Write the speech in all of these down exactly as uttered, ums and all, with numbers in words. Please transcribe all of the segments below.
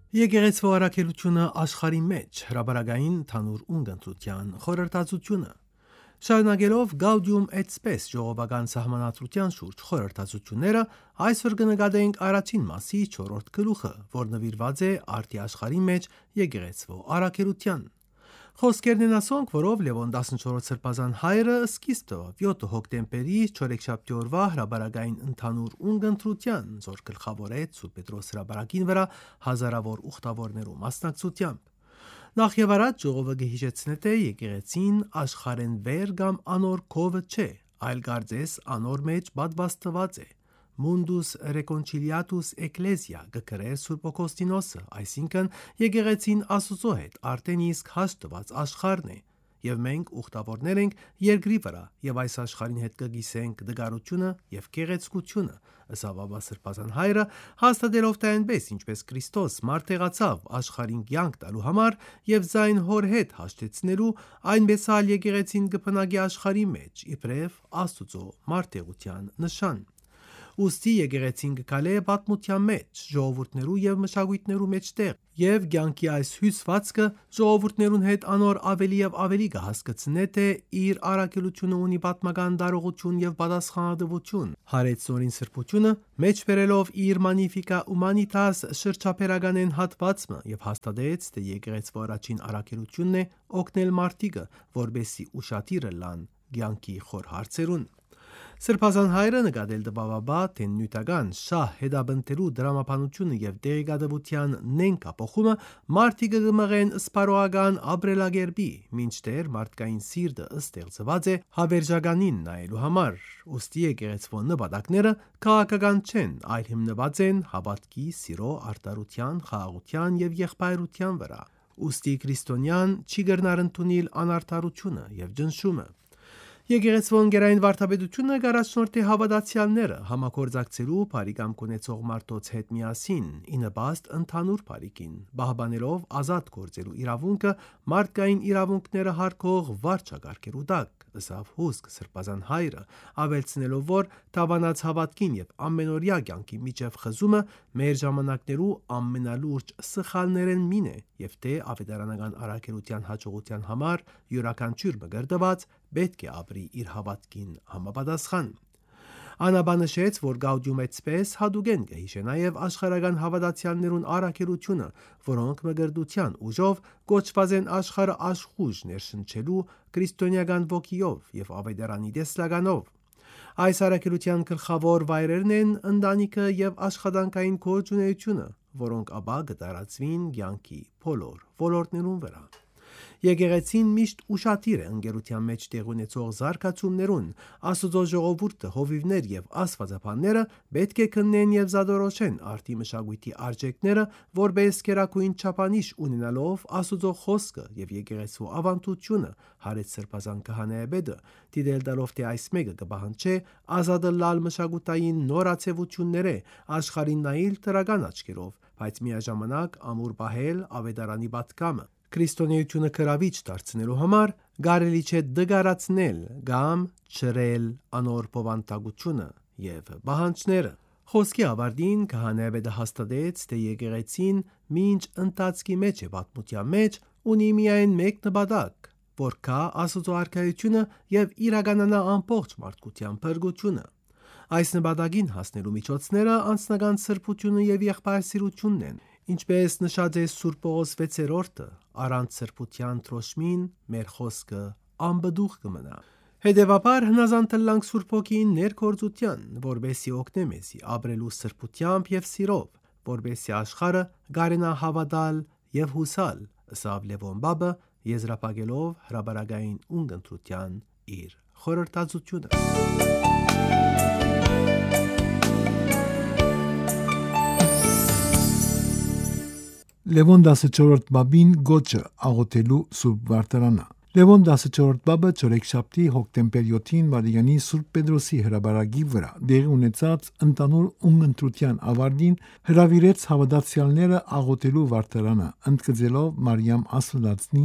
Եկեղեցու առաքելությունը աշխարհի մեջ հրաբարագային ընդհանուր ունգընտրության խորհրդածությունը։ Շարունակելով Gaudium et Spes ժողովական սահմանադրության շուրջ խորհրդածությունները, այսօր կնկատենք առաջին մասի չորրորդ գլուխը, որ նվիրված է արդի աշխարհի մեջ եկեղեցու առաքելության։ Խոսքերն են ասոնք, որով Լևոն տասնչորրորդ սրբազան հայրը սկիզբ տվավ յոթ հոկտեմբերի չորեքշաբթի օրվա հրաբարագային ընդհանուր ունգընտրության, որ գլխավորեց Սուրբ Պետրոս հրաբարագին վրա հազարավոր ուխտավորներու մասնակցությամբ։ Նախ եւ առաջ ժողովը կհիշեցնե, թե եկեղեցին աշխարհեն վեր կամ անոր կովը չէ, այլ գարձես անոր մեջ պատվաստված է։ Mundus reconciliatus ecclesia գկրե Սուրբ Օգոստինոսը, այսինքն եկեղեցին Աստծո հետ արդեն իսկ հաշտված աշխարհն է, եւ մենք ուխտավորներ ենք երկրի վրա, եւ այս աշխարհին հետ կգիսենք դգարությունը եւ գեղեցկությունը, ըսավ Աբա Սրբազան հայրը, հաստատելով թե այնպես, ինչպես Քրիստոս մարտեղացավ աշխարհին կյանք տալու համար եւ զայն հոր հետ հաշտեցնելու, այնպես ալ եկեղեցին կփնակի աշխարհի մեջ, իբրև Աստծո մարտեղության նշան։ Ուստի եկեղեցին կգալե պատմության մեջ, ժողովուրդներու եւ մշակույթներու մեջտեղ, եւ կյանքի այս հյուսվածքը ժողովուրդներուն հետ անոր ավելի եւ ավելի կհասկացնե, թե իր առաքելությունը ունի պատմական դարողություն եւ պատասխանատվություն, հարեց Սորին սրբությունը, մեջ բերելով իր Magnificat Humanitas շրջափերականեն հատվածը եւ հաստատեց, թե եկեղեցու առաջին առաքելությունն է օգնել մարդիկը, որբեսի ուշադիր լան կյանքի խոր հարցերուն։ Սրբազան հայրը նկատել դպավաբա, թե նյութական շահ հետաբնտելու դրամապանությունը եւ դեղեկատվության նենկապոխումը մարդիկը կմղեն սպարողական ապրելակերպի, մինչդեռ մարդկային սիրտը ստեղծված է հավերժականին նայելու համար։ Ուստի եկեղեցու նպատակները քաղաքական չեն, այլ հիմնված են հավատքի, սիրո, արդարության, խաղաղության եւ եղբայրության վրա։ Ուստի քրիստոնյան չի կրնար ընդունել անարդարությունը եւ ջնշումը։ Եկեղեցու ընկերային վարդապետությունը կառաջնորդի հավատացյալները համագործակցելու բարիկամ կունեցող մարդոց հետ միասին, ի նպաստ ընդհանուր բարիկին, պահպանելով ազատ գործելու իրավունքը մարդկային իրավունքները հարգող վարչակարգերու տակ, ըսավ հուսք Սրբազան հայրը, ավելցնելով, որ թավանած հավատքին եւ ամենօրյա կյանքի միջև խզումը մեր ժամանակներու ամենալուրջ սխալներեն մին է, եւ թե ավետարանական առաքելության հաջողության համար յուրաքանչյուր մգրտված պետք է ապրի իր հավատքին համապատասխան։ Անաբանշեց, որ Gaudium et Spes հադուգեն կհիշե նաև աշխարհական հավատացյալներուն առաքելությունը, որոնք մգրդության ուժով կոչված են աշխարհը աշխուժ ներշնչելու քրիստոնեական ոգիով եւ ավետարանի տեսլականով։ Այս առաքելության գլխավոր վայրերն են ընտանիքը եւ աշխատանքային գործունեությունը, որոնք ապա կտարածվին կյանքի բոլոր ոլորտներուն վրա։ Եկեղեցին միշտ ուշադիր է ընկերության մեջ տեղ ունեցող զարգացումներուն, Աստծո ժողովուրդը, հովիվներ եւ աստվածաբանները պետք է քննեն եւ զադորոշեն արդի մշակույթի արժեքները, որպես կերակույն չափանիշ ունենալով Աստծո խոսքը եւ եկեղեցու ավանդությունը, հարեց Սրբազան քահանայապետը, դիտել տալով թե այս մեկը կբահանջե ազատալ մշակութային նորացեվությունները աշխարհին նայել տրական աչքերով, բայց միաժամանակ ամուր պահել ավետարանի պատկամը։ Քրիստոնեությունը կրավիչ դարձնելու համար կարելի չէ դգարացնել կամ չրել անոր բովանդակությունը եւ բանջները։ Խոսքի ավարտին քահանայապետը հաստատեց, թե եկեղեցին մինչ ընթացքի մեջ է պատմության մեջ ունի միայն մեկ նպատակ, որ կա Աստծո արքայությունը եւ իրականանա ամբողջ մարդկության փրկությունը։ Այս նպատակին հասնելու միջոցները անձնական սրբությունը եւ եղբայրսիրությունն են, ինչպես նշած է Սուրբ Պողոս վեցերորդը, առանց սրբության թրոշմին մեր խոսքը անբդուղ կմնա։ Հետևաբար հնազանդ լանք Սուրբ Հոգին ներգործության, որբեսի օգնե մեզի ապրելու սրբությամբ եւ սիրով, որբեսի աշխարհը գարենա հավատալ եւ հուսալ, ըսավ Լևոն Բաբը, եզրափակելով հրաբարագային ունգընտրության իր խորհրդածությունը։ Լևոն տասնչորրորդ բաբին գոչը աղոթելու Սուրբ Վարդարանը։ Լևոն տասնչորրորդ բաբը չորեքշաբթի հոկտեմբեր յոթին Մարիյանի Սուրբ Պետրոսի հրաբարագի վրա դեղի ունեցած ընդանուր ունգընտրության ավարտին հրավիրեց հավատացյալները աղոթելու Վարդարանը, ընդգծելով Մարիամ Աստվածածնի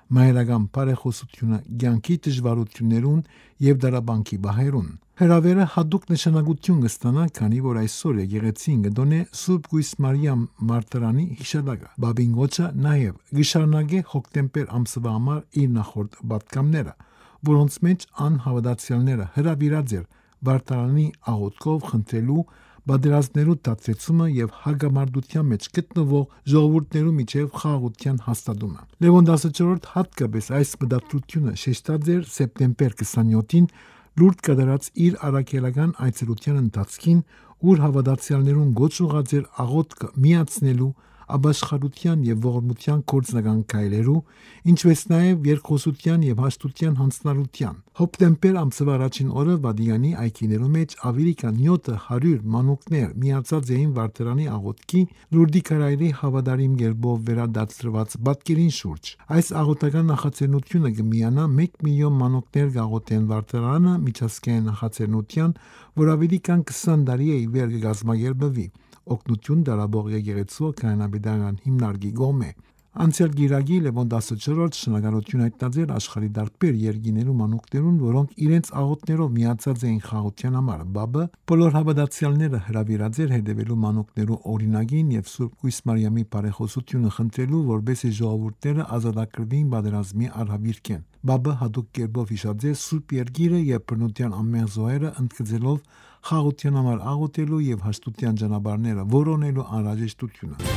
մայրական բարեխոսությունը ցանկի դժվարություններուն եւ դարաբանկի բահերուն։ Հրավերը հadoop նշանակություն կստանա, քանի որ այսօր եկեղեցին կդոնե Սուրբ Գույս Մարիամ Մարտիրանի հիշատակը։ Բաբին Գոչը նաև գշարնագե հոկտեմբեր ամսվա համար իր նախորդ պատգամները, որոնց մեջ անհավատացյալները հրավիրած էր Վարդարանի աղոթքով խնդրելու բادرազներու դատեցումը եւ հագամարտության մեջ գտնվող ժողովուրդներու միջև խաղաղության հաստատումը։ Լևոն տասնչորրորդը հատկապես այս մտադրությունը շեշտած էր սեպտեմբեր քսաներկուսին լուրջ կատարած իր առաքելական այցելության ընթացքին, ուր հավատացյալներուն գոչ ուղղած էր աղոթքը միացնելու ապաշխարության եւ ողորմության կորցնական քայլերու, ինչպես նաեւ երկխոսության եւ հաշտության հանձնարարության։ Հոկտեմբեր ամսվա առաջին օրը Վատիկանի այգիներու մեջ ավելի քան յոթ հարյուր մանուկներ միացած էին Վարդարանի աղոթքի լուրդի քարայրի հավատարիմ գերբով վերադարձված պատկերին շուրջ։ Այս աղոթական նախաձեռնությունը կմիանա մեկ միլիոն մանուկներ գաղոթեն Վարդարանը միջազգային նախաձեռնության, որ ավելի քան քսան տարի է վեր կգազմագերբվի օգնություն դարաբող եկեղեցու կանոնաբեդական հիմնարկի գոմե։ Անցյալ գիրագի Լևոն տասնչորրորդը շնորհակալություն հայտնած աշխարհի դարբեր երկիներու մանուկներուն, որոնք իրենց աղոթներով միացած էին խաղաղության համար։ Բաբը բոլոր հավատացյալները հրավիրած էր հետևելու մանուկներու օրինագին եւ Սուրբ Գույս Մարիամի բարեխոսությունը խնդրելու, որբեսի ժողովուրդները ազատագրվին բادرազմի արհավիրքեն։ Բաբը հadoop կերպով հիշած է Սուրբ Երգիրը եւ բնության ամեն զոհերը ընդգծելով խաղաղության համար աղոթելու եւ հաշտության ճանապարհները որոնելու անհրաժեշտությունը։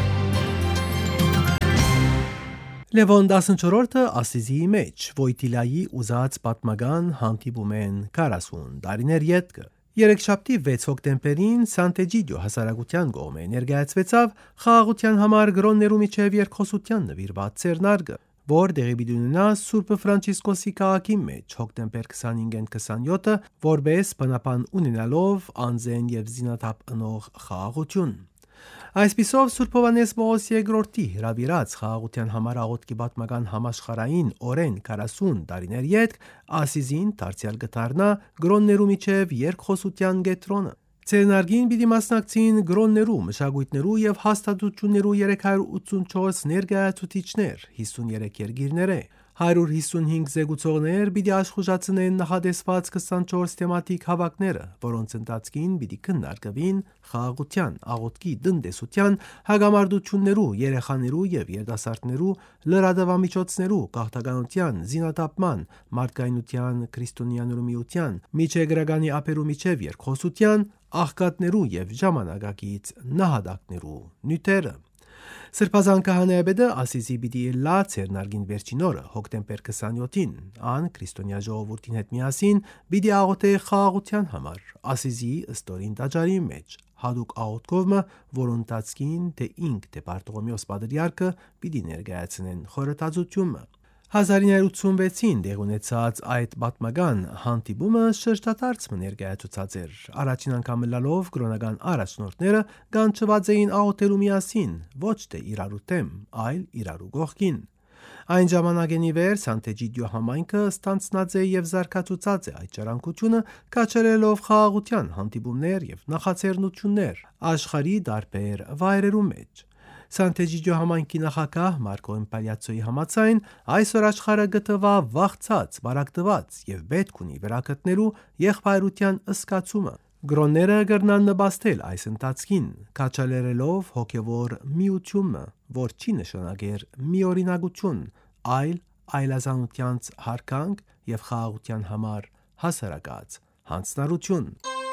Լևոն տասնչորրորդը Ասիզիի մեջ Վոյտիլայի ուզած պատմական հանդիպում են քառասուն տարիներ ետքը։ Երեքշաբթի վեց հոկտեմբերին Սանտեջիդիո հասարակության կողմէ ներկայացվեցավ խաղաղության համար գրոններու միջև երկխոսության նվիրված ցերնարգը, որ դեղի պիտի ունենա Սուրբ Ֆրանցիսկոսի քաղաքի մեջ հոկտեմբեր քսանհինգ քսանյոթը, որպես բնապան ունենալով անձեն եւ զինաթափ ընող խաղաղություն։ Այսպիսով Սուրբ Հովհաննես Պողոս երկրորդի հրավիրած խաղաղության համար աղոթքի պատմական համաշխարհային օրեն քառասուն տարիներ յետք Ասիզին դարձյալ կդառնա գրոններու միջև երկխոսության կենտրոնը։ Ցերնարգին պիտի մասնակցին գրոններու, մշակույթներու եւ հաստատություններու երեք հարյուր ութսունչորս ներկայացուցիչներ, հիսուներեք երկիրները, հարյուր հիսունհինգ զեկուցողներ պիտի աշխուժացնեն նախադեсված քսանչորս թեմատիկ հավաքները, որոնց ընթացքին պիտի քննարկվին խաղաղության, աղոթքի, տնտեսության, հագամարտություններու, երեխաներու եւ երիտասարդներու, լրատվամիջոցներու, գաղթականության, զինաթափման, մարդկայնության, քրիստոնյաներու միության, միջեգրագանի ափերու միջև երկխոսության, աղքատներու եւ ժամանակակից նահատակներու նյութերը։ Սրբազան քահանայապետը Ասիզի պիտի լա ցերնարգին վերջին օրը հոկտեմբեր քսանյոթին ան քրիստոնյա ժողովրդին հետ միասին պիտի աղոթե խաղաղության համար Ասիզի ստորին տաճարի մեջ հadoop աղոթքովը, որոնց ընթացքին թե ինք թե Բարտողոմեոս պատրիարքը պիտի ներկայացնեն խորհրդածությունը։ հազար ինը հարյուր ութսունվեցին դեղ ունեցած այդ պատմական հանդիպումը շրջադարձ ներկայացուցած էր։ Առաջին անգամ լալով կրոնական առաջնորդները կանչված էին աղոթելու միասին, ոչ թե իրարու դեմ, այլ իրարու կողքին։ Այն ժամանակեն ի վեր Սանտեջիդիո համայնքը ստանցնած է եւ զարգացուցած է այդ ճառանգությունը, կաչերելով խաղաղության հանդիպումներ եւ նախաձեռնություններ աշխարհի դարբեր վայրերու մեջ։ Սանտեջիդիո համայնքի նախագահ Մարկո Էմպալիացոյի համաձայն այսօր աշխարհը գտվա վախծած, բարակտված եւ պետք ունի վերակտնելու եղբայրության ըսկացումը։ Գրոնները կրնան նպաստել այս ընթացքին, քաչալերելով հոգևոր միությունը, որ չի նշանակեր միօրինակություն, այլ այլազանության հարկանք եւ խաղաղության համար հասարակած հանձնարարություն։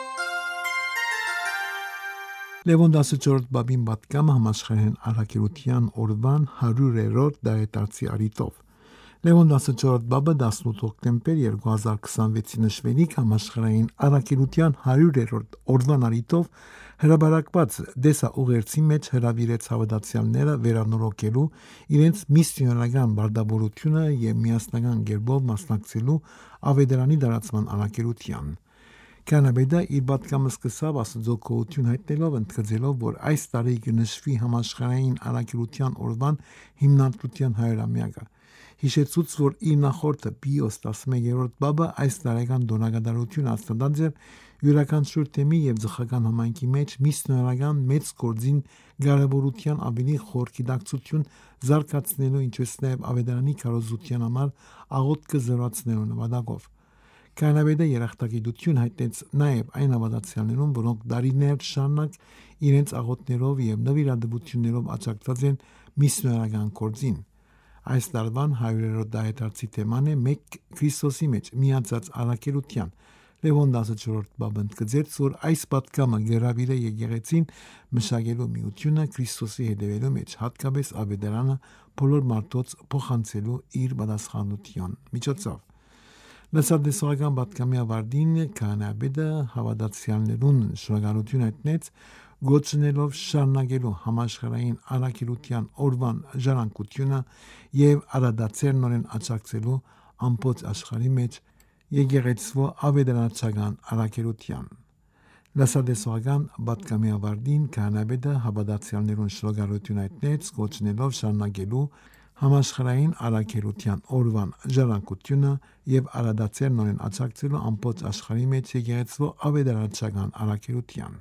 Լևոն տասնչորրորդը բաբին պատգամը համաշխարհային առաքելության օրվան հարյուրերորդ դարետարցի արիտով։ Լևոն տասնչորրորդը բաբը տասնութ հոկտեմբեր երկու հազար քսանվեցի նշվելիք համաշխարհային առաքելության հարյուրերորդ օրվան արիտով հրաբարակված դեսա ուղերձի մեջ հրավիրեց հավատացյալները վերանորոգելու իրենց միսիոներական բարդավորությունը եւ միասնական գերբով մասնակցելու ավետարանի դարացման առաքելության։ Կանաբեդը իր պատգամը սկսավ Աստծո գոհություն հայտնելով, ընդգծելով, որ այս տարի կնշվի համաշխարհային առաքելության օրվան հիմնադրության հարյուրամյակը։ Հիշեցուց, որ իր նախորդը Պիոս տասնմեկերորդ բաբը այս տարեկան դոնագադարությունը հաստատած էր յուրաքանչյուր թեմի եւ ծխական համայնքի մեջ միստորական մեծ գործին կարևորության ավելի խոր գիտակցություն զարգացնելու, ինչպես նաեւ ավետարանի քարոզության համար աղոթքը զորացնելու նպատակով։ Կանաբեդը երախտագիտություն հայտնեց նաև այն հավատացյալներուն, որոնք դարիներ շարունակ իրենց աղոթներով եւ նվիրատվություններով աջակցած են միսիոներական գործին։ Այս տարվան հարյուրերորդ դահետարցի թեման է մեկ Քրիստոսի մեջ միացած առաքելության։ Լևոն տասնչորրորդ բաբն կգծեց, որ այս պատգամը գերավիր է եկեղեցին մշակելու միությունը Քրիստոսի հետևելու մեջ, հատկապես ավետարանը բոլոր մարդոց փոխանցելու իր պատասխանատվության միջոցով։ Լսարդեսորական պատգամի ավարտին քահանայապետը հավատացյալներուն շնորհակալություն հայտնեց, գոչնելով շարունակելու համաշխարհային առաքելության օրվան ժառանգությունը եւ արադացերնորեն աջակցելու ամբողջ աշխարհի մեջ եկեղեցու ավետարանչական առաքելության։ Լսարդեսորական պատգամի ավարտին քահանայապետը հավատացյալներուն շնորհակալություն հայտնեց, գոչնելով շարունակելու համաշխարհային առաքելության օրվան ժառանգությունը եւ արադացերնորեն աջակցելու ամբողջ աշխարհի մեջ եկեղեցու ավետարանչական առաքելության։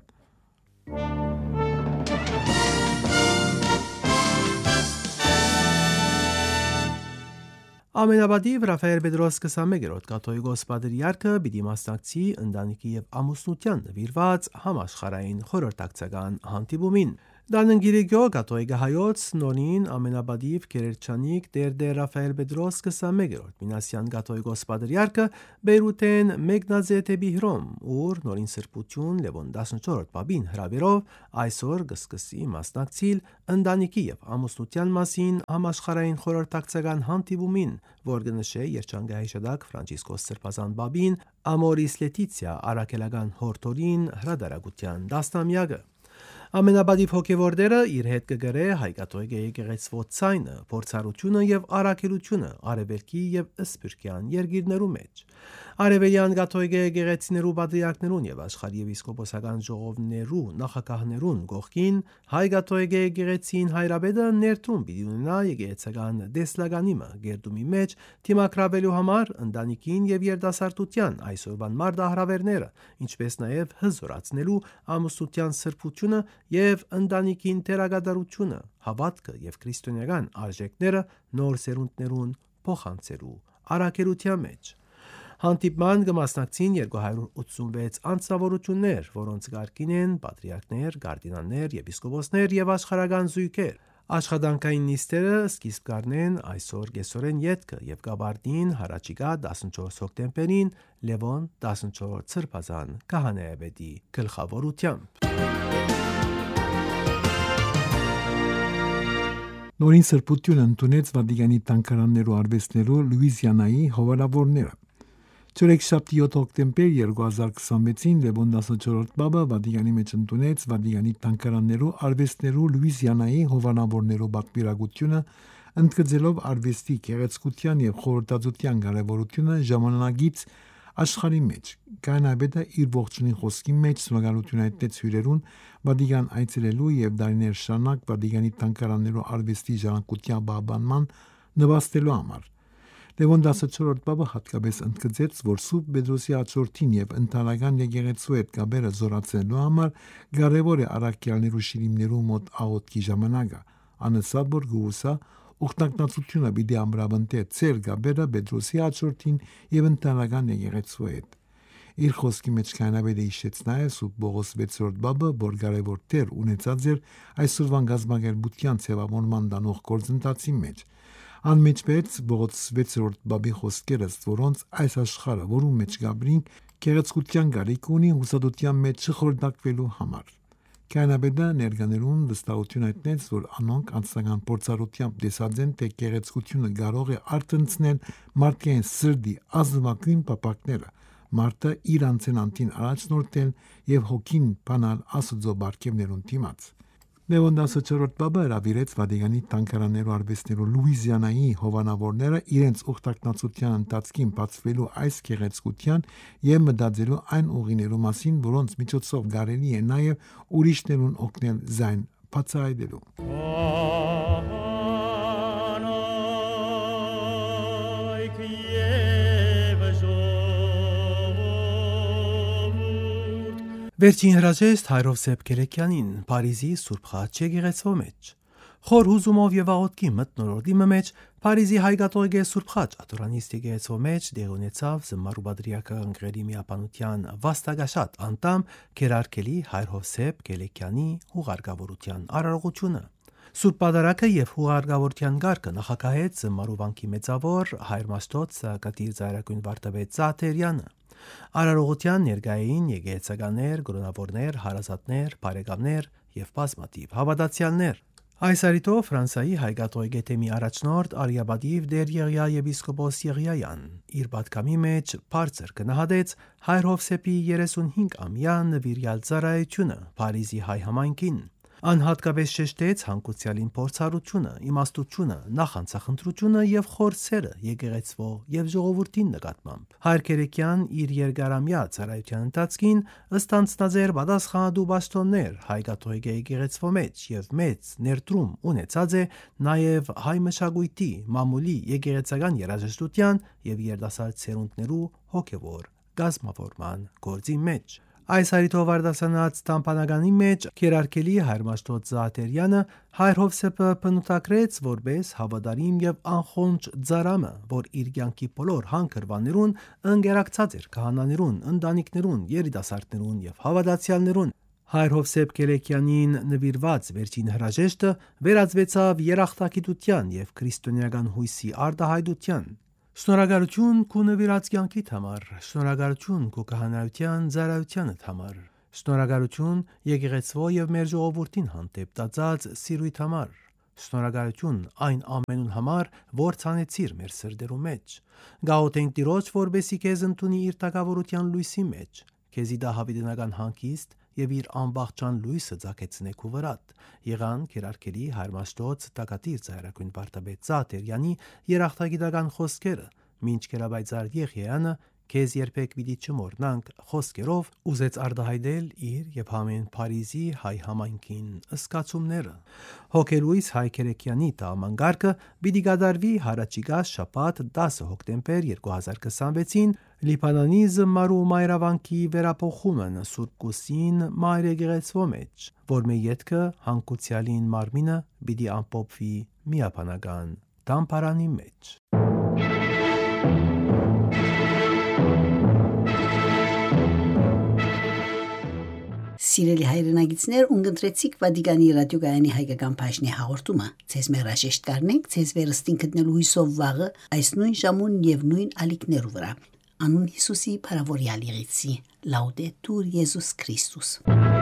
Ամենաբադիվ Ռաֆայել Պետրոս քսանմեկերորդ կաթողիկոս պատրիարքը պիտի մասնակցի ընտանիքի եւ ամուսնության նվիրված համաշխարհային խորհրդակցական հանդիպումին։ Դաննգիրիգյո կաթողիկե հայոց նորին ամենաբադիվ գերերջանիկ Տեր Ռաֆայել Պետրոս քսանմեկերորդ Մինասյան կաթողիկոս պատրիարքը Բեյրութեն մեկնաձե Հռոմ, ուր նորին սրբություն Լևոն տասնչորրորդ պապին հրավերով այսօր կսկսի մասնակցիլ ընտանիքի եւ ամուսնության մասին համաշխարհային խորհրդակցական հանդիպումին, որ կնշե երջանկահիշադակ Ֆրանցիսկոս Սրբազան պապին Ամորիս Լետիցիա առաքելական հորթորին հրադարագության դասնամյակը։ Ամենաբադիվ հոգևորդերը իր հետ կգրե հայ կաթողիկե եկեղեցվո ցայնը, փորձառությունը եւ առաքելությունը արևելքի եւ սփյուռքյան երկիրներու մեջ։ Արևելյան կաթողիկե եկեղեցիներու պատրիարքներուն եւ աշխարհի եպիսկոպոսական ժողովներու նախագահներուն գողքին հայ կաթողիկե եկեղեցին հայրաբեդը ներդրում պիտի ունենա եկեղեցական դեսլագանիմը գերդումի մեջ թիմակրավելու համար ընտանիքին եւ երիտասարդության այսօրվան մարտահրավերները, ինչպես նաեւ հզորացնելու ամուսնության սրբությունը եւ ընտանիքին թերագադարությունը, հավատքը եւ քրիստոնեական արժեքները նոր սերունդներուն փոխանցելու առաքելության մեջ։ Հանդիպման կմասնակցին երկու հարյուր ութսունվեց անձնավորություններ, որոնց կարգին են պատրիարքներ, կարդինալներ, եպիսկոպոսներ եւ աշխարհական զույգեր։ Աշխատանքային նիստերը սկիզբ կառնեն այսօր գեսորեն յետքը եւ կաբարդին հարաճիգա տասնչորս հոկտեմբերին Լևոն տասնչորրորդ Սրբազան քահանայապետի գլխավորությամբ։ Նորին սրբություն ընդունեց Վատիկանի տանկարաններու արվեստներու Լուիզիանայի հովանավորները։ Չորեքշաբթի յոթ հոկտեմբեր երկու հազար քսանվեցին Լևոն տասնչորրորդ պապը Վատիկանի մեջ ընդունեց Վատիկանի տանկարաններու արվեստներու Լուիզիանայի հովանավորներու պատվիրակությունը, ընդգծելով արվեստի գեղեցկության եւ խորհրդածության կարեւորությունը ժամանակից աշխարհի մեջ։ Կանաբեդը իր ողջունի խոսքի մեջ շնորհակալություն հայտնեց հյուրերուն Վատիկան այցելելու եւ դարիներ շարունակ Վատիկանի տանկարաններու արվեստի ժառանգության պահպանման նվաստելու համար։ Լևոն տասնչորրորդ պապը հատկապես ընդգծեց, որ Սուրբ Պետրոսի աջորդին եւ ընտանեկան եկեղեցու հետ կապերը զորացնելու համար կարեւոր է առաքյալներու շիրիմներու մոտ աղոթքի ժամանակը։ Անսա որ գուսա ուխտակնացությունը պիտի ամրապնդե ծեր կապերը Պետրոսի աջորդին եւ ընտանեկան եկեղեցու հետ։ Իր խոսքի մեջ կանաբեդը հիշեց նաեւ Սուրբ Պողոս վեցերորդ պապը, որ կարեւոր դեր ունեցած էր այսօրվան գազագերբության ձևավորման դանող գործընթացի մեջ։ Անմիջբերց Պողոս վեցերորդ պապի խոսքերը, որոնց այս աշխարհը, որում մեջ գաբրին գեղեցկության գարիք ունի հուսադության մեջ չխորտակվելու համար։ Կանաբեդը ներկաներուն վստահություն հայտնեց, որ անոնք անձնական փորձառությամբ տեսած են, թե գեղեցկությունը կարող է արտնցնել մարդկային սրտի ազնվագույն պապակները, մարդը իր անձնանտին առաջնորդել եւ հոգին բանալ Աստծո բարգեւներուն դիմաց։ Լևոն տասնչորրորդ պապը հրավիրեց Վատիկանի տանկարաններու արվեստներու Լուիզիանայի հովանավորները իրենց ուխտակնացության ընթացքին բացվելու այս գեղեցկության եւ մտածելու այն ուղիներու մասին, որոնց միջոցով կարելի է նաեւ ուրիշներուն օգնել զայն բացահայտելու։ Վերջին հրաժեշտ Հայրովսեփ Քելեքյանին Փարիզի Սուրբ Խաչ եկեղեցու մեջ։ Խոր հուզումով եւ աղոթքի մթնոլորտի մեջ Փարիզի հայկաթողիկե Սուրբ Խաչ աթորանիստ եկեղեցու մեջ դեղ ունեցավ զմարուբադրիական գրերի միապանության վաստակաշատ անդամ Քերարքելի Հայրովսեփ Քելեքյանի հուղարկավորության արարողությունը։ Սուրբ Պատարագը եւ հուղարկավորության գարկը նախակահեց զմարուվանքի մեծավոր Հայր Մաշտոց Կատիր Ծայրակույն Վարդապետ Զաթերյանը։ Արարողության ներկային եկեղեցականներ, գրոնավորներ, հարազատներ, բարեկամներ եւ բազմաթիվ հավատացյալներ։ Այս արիտով Ֆրանսիայի հայկաթողիկե թեմի առաջնորդ Արիաբադիվ Դեր Եղիա եպիսկոպոս Եղիայան իր պատգամի մեջ բարձր գնահատեց Հայրովսեփի երեսունհինգամյա նվիրյալ ծառայությունը Փարիզի հայ համայնքին։ Անհատկապես շեշտեց հանգուցյալին փորձառությունը, իմաստությունը, նախանցախնդրությունը եւ խորսերը եկեղեցվո եւ ժողովրդին նկատմամբ։ Հայր Քելեքյան իր երկարամյա ծառայության ընթացքին ըստ անձնաձեր պատասխանատու պաշտոններ հայկաթողիկե եկեղեցվո մեջ եւ մեծ ներդրում ունեցած է նաեւ հայ մշակույթի, մամուլի, եկեղեցական երաժշտության եւ երիտասարդ սերունդներու հոգեվոր գազմավորման գործի մեջ։ Այս հարիտով արդասանած տամպանագանի մեջ Քերարքելի Հայր Մաշտոց Զաթերյանը Հայրովսեփը բնութագրեց որպես հավատարիմ եւ անխոնջ ծառամը, որ իր կյանքի բոլոր հանգրվաններուն ընկերակցած էր քահանաներուն, ընտանիքներուն, երիտասարդներուն եւ հավատացյալներուն։ Հայրովսեփ Քելեքյանին նվիրված վերջին հրաժեշտը վերածվեցավ երախտագիտության եւ քրիստոնեական հույսի արտահայտության։ Շնորհակալություն քո նվիրած կյանքիդ համար, շնորհակալություն քո քահանայության ծառայությանդ համար, շնորհակալություն եկեղեցվո եւ մեր ժողովրդին հանդեպ տածած սիրույթ համար, շնորհակալություն այն ամենուն համար, որ ցանեցիր մեր սրտերու մեջ։ Գաղութենք Տիրոջ, որբեսի քեզ ընդունի իր թագավորության լույսի մեջ, քեզի դա հավիտենական հանգիստ եւ իր անբախճան լույսը ցակեցնե քու վրատ։ Եղան Քերարքելի Հայր Մաշտոց Տակատիր Ծայրակույն Վարդապետ Զաթերյանի երախտագիտական խոսքերը, մինչ Կերաբայձար Եղիայանը քեզ երբեք պիտի չմոռնանք խոսքերով ուզեց արտահայտել իր եւ համեն Փարիզի հայ համայնքին ըսկացումները։ Հոգելույս Հայ Քելեքյանի տաղամանգարկը պիտի կատարվի հարաճիգա շաբաթ դասը հոկտեմբեր երկու հազար քսանվեցին Լիբանանի զմարու մայրավանքի վերափոխումն Սուրբ Կուսին մայր եկեղեցվո մեջ, որ մեր յետքը հանգուցյալին մարմինը պիտի ամփոփվի միապանական դամբարանի մեջ։ Սիրելի հայրենագիտներ, ունգընտրեցիք Վատիկանի ռադիոգայանի հայկական բաժնի հաղորդումը։ Ձեզ մեր հաշեշտ կառնենք, ձեզ վերստին գտնելու հույսով վաղը այս նույն ժամուն եւ նույն ալիքներու վրա։ Անուն Հիսուսի փարավորյալ եղեցի։ Լաուդետուր Եզուս Քրիստոս։